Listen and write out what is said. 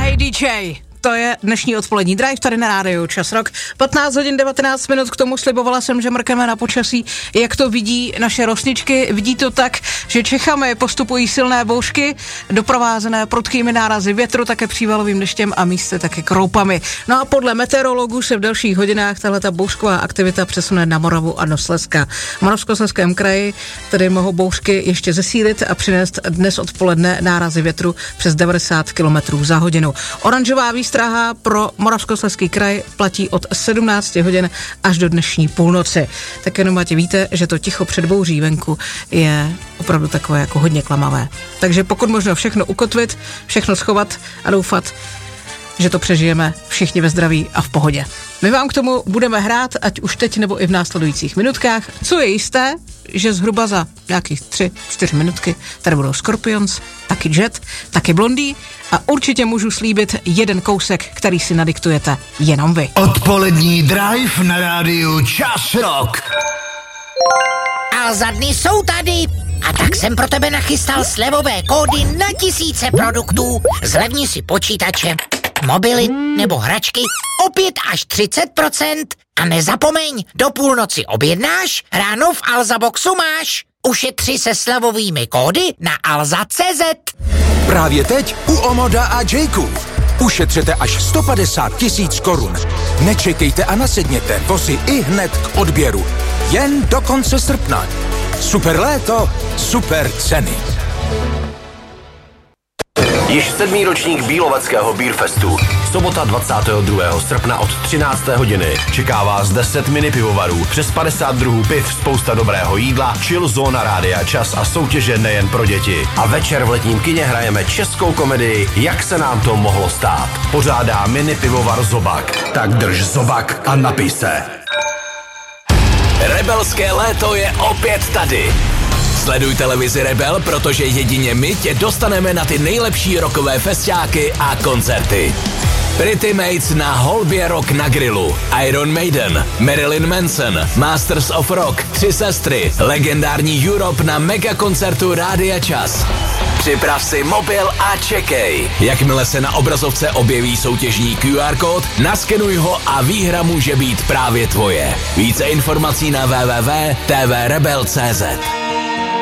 Hey DJ, to je dnešní odpolední drive tady na rádiu Čas Rock. 15 hodin 19 minut, k tomu slibovala jsem, že mrkneme na počasí, jak to vidí naše rosničky. Vidí to tak, že Čechami postupují silné bouřky, doprovázené prudkými nárazy větru, také přívalovým deštěm a místy také kroupami. No a podle meteorologů se v dalších hodinách tahleta bouřková aktivita přesune na Moravu a do Slezska. V Moravskoslezském kraji tedy mohou bouřky ještě zesílit a přinést dnes odpoledne nárazy větru přes 90 km za hodinu. Oranžová výstraha pro Moravskoslezský kraj platí od 17 hodin až do dnešní půlnoci. Tak jenom ať víte, že to ticho před bouří venku je opravdu takové jako hodně klamavé. Takže pokud možno všechno ukotvit, všechno schovat a doufat, že to přežijeme všichni ve zdraví a v pohodě. My vám k tomu budeme hrát, ať už teď nebo i v následujících minutkách. Co je jisté, že zhruba za nějakých 3-4 minutky tady budou Scorpions, taky Jet, taky Blondie a určitě můžu slíbit jeden kousek, který si nadiktujete jenom vy. Odpolední drive na rádiu Čas Rock. A za dny jsou tady. A tak jsem pro tebe nachystal slevové kódy na tisíce produktů. Zlevni si počítače, mobily nebo hračky o 5 až 30%. A nezapomeň, do půlnoci objednáš, ráno v Alza Boxu máš. Ušetři se slevovými kódy na alza.cz. Právě teď u Omoda a Jayku. Ušetřete až 150 000 korun. Nečekejte a nasedněte, vozy i hned k odběru. Jen do konce srpna. Super léto, super ceny. Již 7. ročník Bíloveckého Beerfestu. Sobota 22. srpna od 13. hodiny. Čeká vás 10 mini pivovarů, přes 50 druhů piv, spousta dobrého jídla, chill zóna Rádia Čas a soutěže nejen pro děti. A večer v letním kině hrajeme českou komedii Jak se nám to mohlo stát. Pořádá mini pivovar Zobak. Tak drž zobak a napij se. Rebelské léto je opět tady. Sleduj televizi Rebel, protože jedině my tě dostaneme na ty nejlepší rockové festiáky a koncerty. Pretty Mates na Holbě Rock na grilu, Iron Maiden, Marilyn Manson, Masters of Rock, Tři sestry, legendární Europe na megakoncertu Rádia Čas. Připrav si mobil a čekej. Jakmile se na obrazovce objeví soutěžní QR kód, naskenuj ho a výhra může být právě tvoje. Více informací na www.tvrebel.cz.